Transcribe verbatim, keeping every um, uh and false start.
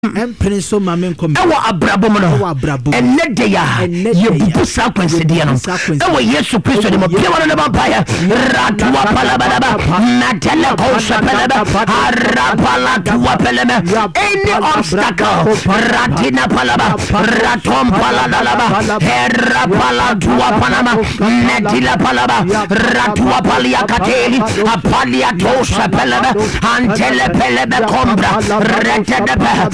empene so ma men kom ewo abrabo mo no enne de ya ye bubu sa kwanse de no ewo Yesu Kristo de mo pia wona na bampaya ratwa palababa natele ko shapelaba arapala tuwa peleme any obstacle ratina palaba ratom palalaba herapala tuwa panama netila palaba ratwa palia kateli apalia to shapelaba antele pelebe kombra retede